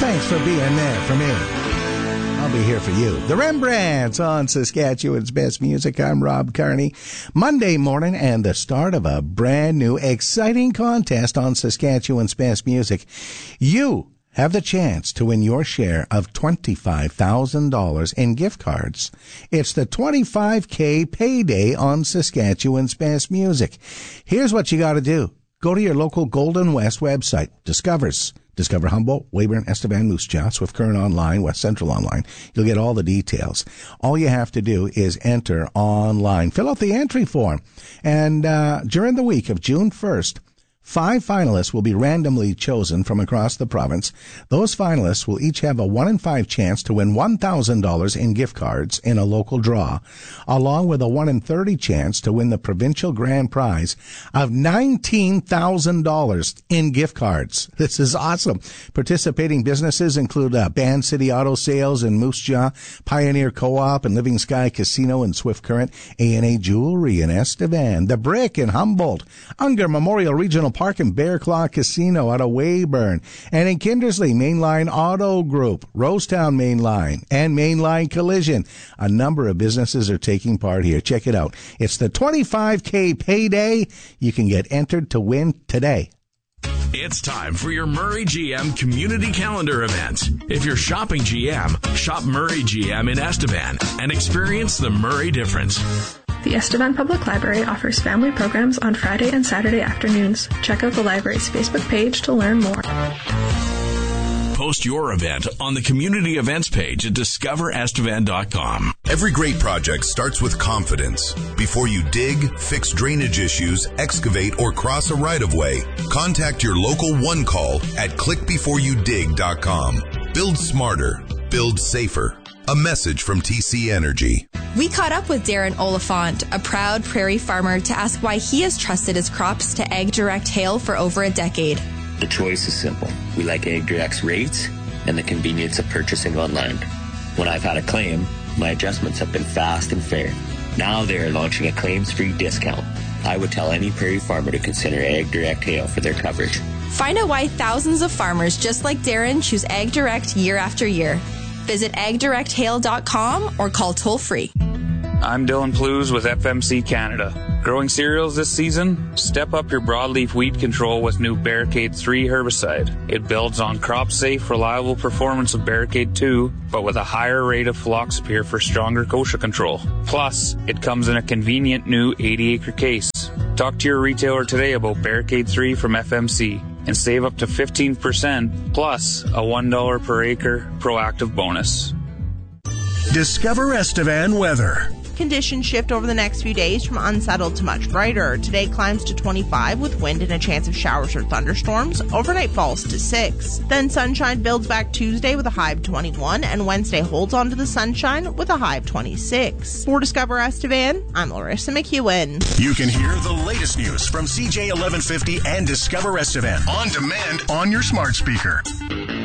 Thanks for being there for me. I'll be here for you. The Rembrandts on Saskatchewan's Best Music. I'm Rob Carney. Monday morning and the start of a brand new exciting contest on Saskatchewan's Best Music. You have the chance to win your share of $25,000 in gift cards. It's the 25K payday on Saskatchewan's Best Music. Here's what you got to do. Go to your local Golden West website. Discover Humboldt, Weyburn, Estevan, Moose Jaw, Swift Current Online, West Central Online. You'll get all the details. All you have to do is enter online. Fill out the entry form. And during the week of June 1st, 5 finalists will be randomly chosen from across the province. Those finalists will each have a 1 in 5 chance to win $1,000 in gift cards in a local draw, along with a 1 in 30 chance to win the provincial grand prize of $19,000 in gift cards. This is awesome. Participating businesses include Band City Auto Sales in Moose Jaw, Pioneer Co-op and Living Sky Casino in Swift Current, A&A Jewelry in Estevan, The Brick in Humboldt, Unger Memorial Regional Park and Bear Claw Casino out of Weyburn, and in Kindersley, Mainline Auto Group, Rosetown Mainline, and Mainline Collision. A number of businesses are taking part here. Check it out. It's the 25K payday. You can get entered to win today. It's time for your Murray GM Community Calendar event. If you're shopping GM, shop Murray GM in Estevan and experience the Murray difference. The Estevan Public Library offers family programs on Friday and Saturday afternoons. Check out the library's Facebook page to learn more. Post your event on the community events page at discoverestevan.com. Every great project starts with confidence. Before you dig, fix drainage issues, excavate, or cross a right-of-way, contact your local One Call at clickbeforeyoudig.com. Build smarter. Build safer. A message from TC Energy. We caught up with Darren Oliphant, a proud prairie farmer, to ask why he has trusted his crops to Ag Direct Hail for over a decade. The choice is simple. We like Ag Direct's rates and the convenience of purchasing online. When I've had a claim, my adjustments have been fast and fair. Now they are launching a claims-free discount. I would tell any prairie farmer to consider Ag Direct Hail for their coverage. Find out why thousands of farmers just like Darren choose Ag Direct year after year. Visit agdirecthail.com or call toll-free. I'm Dylan Plews with FMC Canada. Growing cereals this season? Step up your broadleaf weed control with new Barricade 3 herbicide. It builds on crop-safe, reliable performance of Barricade 2, but with a higher rate of fluoxapyr for stronger kochia control. Plus, it comes in a convenient new 80-acre case. Talk to your retailer today about Barricade 3 from FMC and save up to 15% plus a $1 per acre proactive bonus. Discover Estevan weather. Conditions shift over the next few days from unsettled to much brighter. Today climbs to 25 with wind and a chance of showers or thunderstorms. Overnight falls to 6. Then sunshine builds back Tuesday with a high of 21, and Wednesday holds on to the sunshine with a high of 26. For Discover Estevan, I'm Larissa McEwen. You can hear the latest news from CJ 1150 and Discover Estevan on demand on your smart speaker.